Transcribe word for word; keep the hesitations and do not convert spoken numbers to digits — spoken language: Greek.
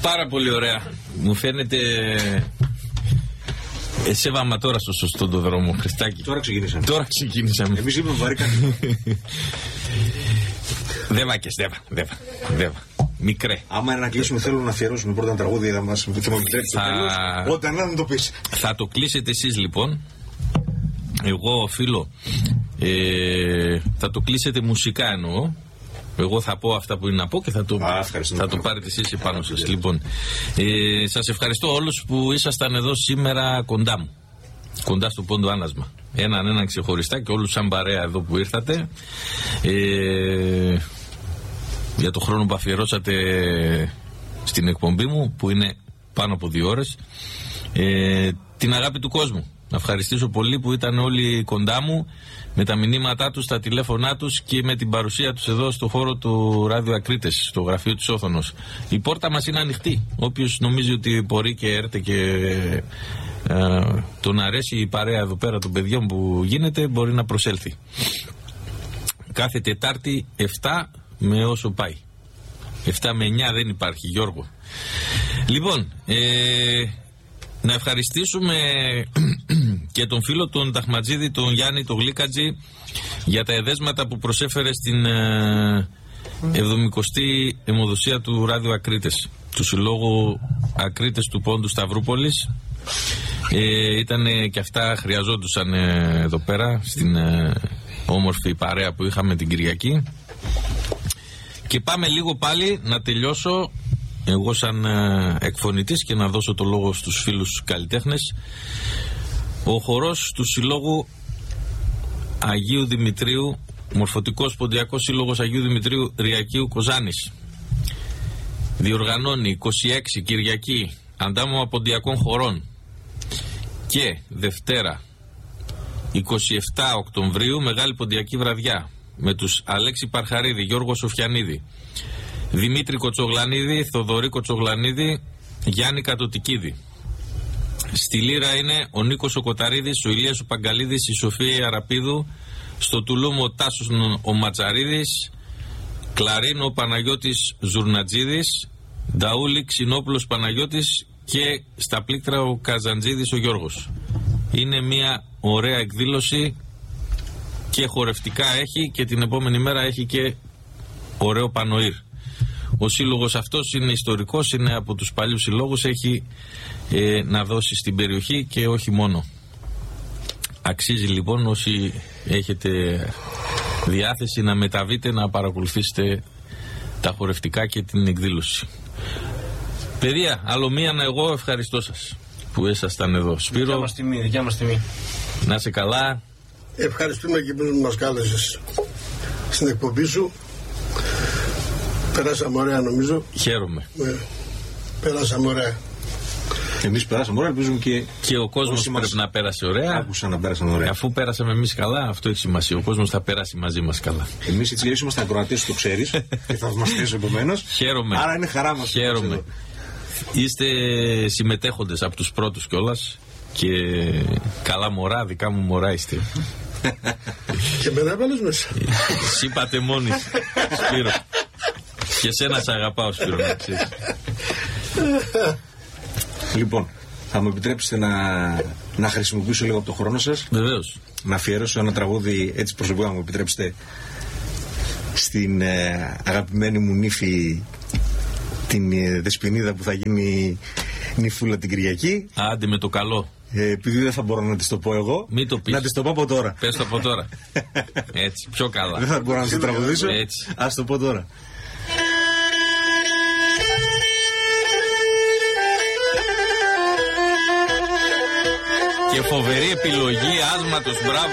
Πάρα πολύ ωραία. Μου φαίνεται. Εσέβαμα τώρα στο σωστό το δρόμο, Χριστάκη. Τώρα ξεκινήσαμε. Τώρα ξεκινήσαμε. Εμείς είπαμε βαρύ κάτι. Δέβακες, δέβα, δέβα, δέβα. Μικρέ. Άμα να κλείσουμε, θέλω να αφιερώσουμε πρώτα ένα τραγούδι να μας επιτρέψει το τέλος. Όταν να το πεις. Θα το κλείσετε εσείς λοιπόν. Εγώ οφείλω. Ε, θα το κλείσετε μουσικά εννοώ. Εγώ θα πω αυτά που είναι να πω και θα το, Α, θα το πάρετε εσείς επάνω σας. Λοιπόν, ε, σας ευχαριστώ όλους που ήσασταν εδώ σήμερα κοντά μου. Κοντά στο πόντο άνασμα. Έναν έναν ξεχωριστά και όλους σαν παρέα εδώ που ήρθατε. Ε, για το χρόνο που αφιερώσατε στην εκπομπή μου, που είναι πάνω από δύο ώρες. Ε, την αγάπη του κόσμου. Να ευχαριστήσω πολύ που ήταν όλοι κοντά μου με τα μηνύματά τους, τα τηλέφωνά τους και με την παρουσία τους εδώ στο χώρο του Ράδιο Ακρίτες, στο γραφείο της Όθωνος. Η πόρτα μας είναι ανοιχτή. Όποιος νομίζει ότι μπορεί και έρθει και ε, τον αρέσει η παρέα εδώ πέρα των παιδιών που γίνεται, μπορεί να προσέλθει. Κάθε Τετάρτη εφτά με όσο πάει. εφτά με εννιά δεν υπάρχει, Γιώργο. Λοιπόν, ε, να ευχαριστήσουμε και τον φίλο τον Ταχματζίδη, τον Γιάννη τον Γλίκατζη, για τα εδέσματα που προσέφερε στην εβδομηκοστή αιμοδοσία του Ράδιο Ακρίτες, του Συλλόγου Ακρίτες του Πόντου Σταυρούπολης. Ε, ήτανε και αυτά, χρειαζόντουσαν ε, εδώ πέρα στην ε, όμορφη παρέα που είχαμε την Κυριακή. Και πάμε λίγο πάλι να τελειώσω εγώ σαν ε, εκφωνητής και να δώσω το λόγο στους φίλους καλλιτέχνες. Ο χορός του Συλλόγου Αγίου Δημητρίου, Μορφωτικός Ποντιακός Σύλλογος Αγίου Δημητρίου Ριακίου Κοζάνης, διοργανώνει είκοσι έξι Κυριακή αντάμωμα ποντιακών χορών και Δευτέρα είκοσι επτά Οκτωβρίου μεγάλη ποντιακή βραδιά με τους Αλέξη Παρχαρίδη, Γιώργο Σοφιανίδη, Δημήτρη Κοτσογλανίδη, Θοδωρή Κοτσογλανίδη, Γιάννη Κατοτικίδη. Στη λύρα είναι ο Νίκος ο Κοταρίδης, ο Ηλίας ο Παγκαλίδης, η Σοφία Αραπίδου, στο τουλούμ ο Τάσος ο Ματσαρίδης, κλαρίνο ο Παναγιώτης Ζουρνατζίδης, νταούλη Ξινόπουλος Παναγιώτης και στα πλήκτρα ο Καζαντζίδης ο Γιώργος. Είναι μια ωραία εκδήλωση και χορευτικά έχει και την επόμενη μέρα έχει και ωραίο πανοήρ. Ο σύλλογος αυτός είναι ιστορικός, είναι από τους παλιούς συλλόγους, έχει ε, να δώσει στην περιοχή και όχι μόνο. Αξίζει λοιπόν όσοι έχετε διάθεση να μεταβείτε να παρακολουθήσετε τα χορευτικά και την εκδήλωση. Παιδιά, άλλο μία να εγώ ευχαριστώ σας που ήσασταν εδώ. Σπύρο, δικιά μας τιμή, δικιά μας τιμή. Να είσαι καλά. Ευχαριστούμε και που μας κάλεσες στην εκπομπή σου. Περάσαμε ωραία νομίζω. Χαίρομαι. Ε, περάσαμε ωραία. Εμείς περάσαμε ωραία, ελπίζουμε και, και ο κόσμος πρέπει μας... να πέρασε ωραία. Άκουσα να πέρασαν ωραία. Αφού πέρασαμε εμείς καλά, αυτό έχει σημασία. Ο κόσμος θα περάσει μαζί μας καλά. Εμείς έτσι λύσουμε στα ακροατές, το ξέρεις. Και θαυμαστές επομένως. Χαίρομαι. Άρα είναι χαρά μας. Χαίρομαι. Είστε συμμετέχοντες από τους πρώτους κιόλας. Και καλά μωρά, δικά μου μωρά είστε. Και με έβαλες μέσα. Εσύ είπατε μόνοι, Σπύρο. Και σένα σ' αγαπάω, Σπύρο, να ξέρεις. Λοιπόν, θα μου επιτρέψετε να, να χρησιμοποιήσω λίγο από το χρόνο σας. Βεβαίως. Να αφιερώσω ένα τραγούδι έτσι προσωπικά, μου επιτρέψετε, στην ε, αγαπημένη μου νύφη, την ε, Δεσποινίδα που θα γίνει νυφούλα την Κυριακή. Άντε με το καλό. Ε, επειδή δεν θα μπορώ να της το πω εγώ, μην το πεις. Να της το πω από τώρα. Πες το από τώρα. Έτσι, πιο καλά. Δεν θα μπορώ να το τραγουδήσω. Έτσι. Ας το πω τώρα. Και φοβερή επιλογή άσματος, μπράβο.